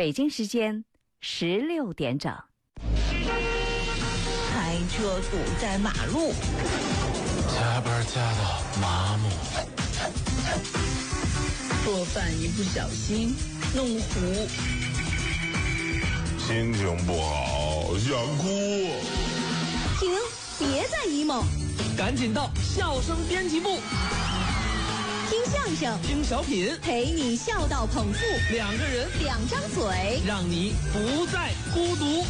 北京时间16点整。 开车堵在马路， 加班加到麻木， 做饭一不小心弄糊， 心情不好想哭。 停，别再 emo， 赶紧到笑声编辑部， 听相声， 听小品， 陪你笑到捧腹， 两个人两张嘴， 让你不再孤独。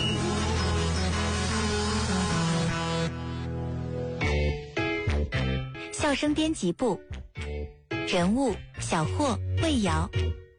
笑声编辑部，人物小霍、魏瑶。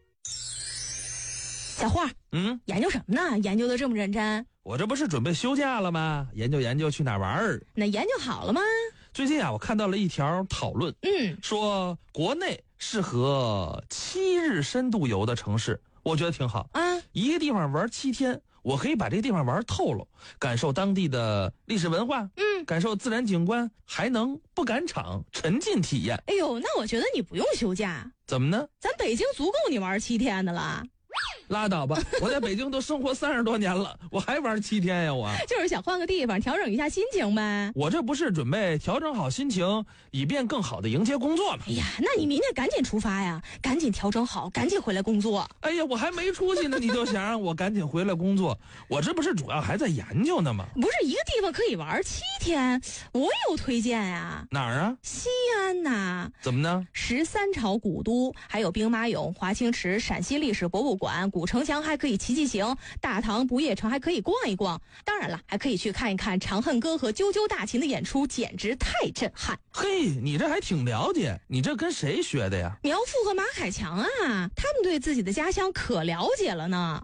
小霍， 研究什么呢？研究的这么认真？ 我这不是准备休假了吗？研究去哪儿玩儿。 那研究好了吗？ 最近我看到了一条讨论，说国内适合7日深度游的城市，我觉得挺好啊。一个地方玩7天，我可以把这个地方玩透了，感受当地的历史文化，感受自然景观，还能不赶场沉浸体验。 哎呦，那我觉得你不用休假。 怎么呢？ 咱北京足够你玩7天的了。 拉倒吧，我在北京都生活30多年了，我还玩7天呀？我就是想换个地方调整一下心情呗。 我这不是准备调整好心情，以便更好的迎接工作吗？ 哎呀，那你明天赶紧出发呀，赶紧调整好，赶紧回来工作。 哎呀，我还没出去呢，你就想让我赶紧回来工作？我这不是主要还在研究呢吗？ 不是一个地方可以玩7天，我有推荐呀。 哪儿啊？ 西安呐。 怎么呢 ？13朝古都，还有兵马俑、华清池、陕西历史博物馆、古城墙还可以骑行，大唐不夜城还可以逛一逛。当然了，还可以去看一看《长恨歌》和啾啾大琴的演出，简直太震撼。 嘿，你这还挺了解，你这跟谁学的呀？ 苗阜和马凯强啊，他们对自己的家乡可了解了呢。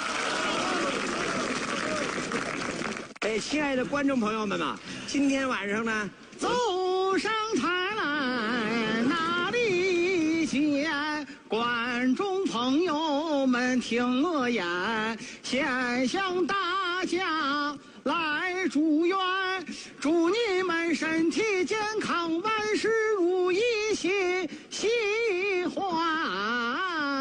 哎，亲爱的观众朋友们呐，今天晚上呢，走上台来哪里见？观众朋友们听我言，先向大家来祝愿，祝你们身体健康，万事如意，喜喜欢。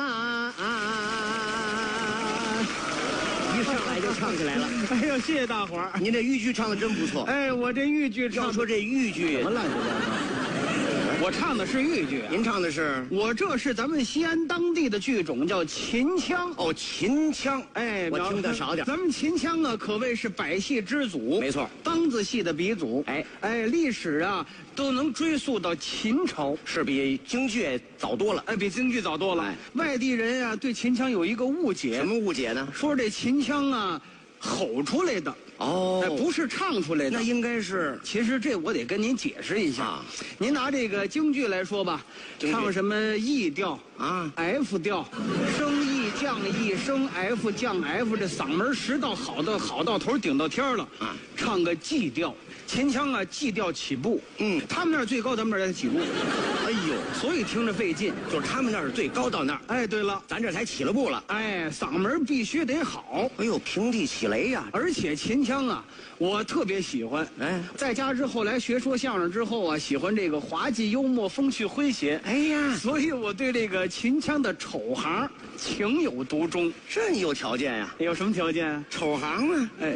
一上来就唱起来了。 哎呦，谢谢大伙儿！ 您这豫剧唱的真不错。 哎，我这豫剧唱， 要说这豫剧什么乱七八糟？我唱的是豫剧， 您唱的是？ 我这是咱们西安当地的剧种，叫秦腔。 哦，秦腔。 哎， 我听得少点。 咱们秦腔啊，可谓是百戏之祖， 没错， 梆子戏的鼻祖。哎，历史啊都能追溯到秦朝， 是比京剧早多了。 哎，比京剧早多了。外地人啊对秦腔有一个误解。 什么误解呢？ 说这秦腔啊，吼出来的。 哦， 不是唱出来的， 那应该是。 其实这我得跟您解释一下。您拿这个京剧来说吧，唱什么 E 调啊 ，F 调，升 E 降 E 升 F 降 F， 这嗓门实到好到头顶到天了啊。唱个 G 调，秦腔啊 G 调起步，他们那儿最高，咱们这儿才起步。 哎呦， 所以听着费劲， 就是他们那儿最高到那儿。 哎，对了， 咱这才起了步了。 哎，嗓门必须得好。 哎呦，平地起雷呀！ 而且秦腔啊，我特别喜欢。哎，在家之后来学说相声之后啊，喜欢这个滑稽幽默、风趣诙谐。 哎呀， 所以我对这个秦腔的丑行情有独钟。 真有条件呀！ 有什么条件？ 丑行啊！ 哎。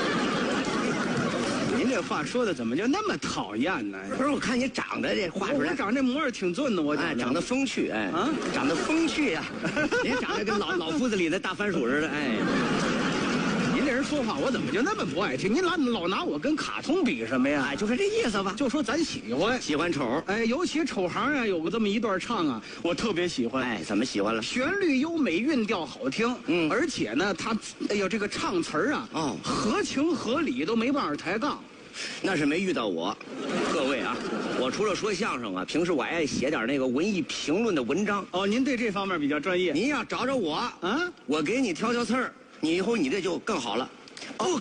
您这话说的怎么就那么讨厌呢？ 不是，我看你长得这画出来， 我长这模样挺俊的，我长得风趣，长得风趣呀！您长得跟老夫子里的大番薯似的，哎。 您这人说话，我怎么就那么不爱听？您老拿我跟卡通比什么呀？ 哎，就是这意思吧。 就说咱喜欢丑， 哎，尤其丑行啊，有个这么一段唱啊，我特别喜欢。 哎，怎么喜欢了？ 旋律优美，韵调好听，而且呢，他哎呦，这个唱词儿啊，合情合理，都没办法抬杠。 那是没遇到我，各位啊，我除了说相声啊，平时我爱写点那个文艺评论的文章。 哦，您对这方面比较专业。 您要找找我啊，我给你挑挑刺儿，你以后你这就更好了。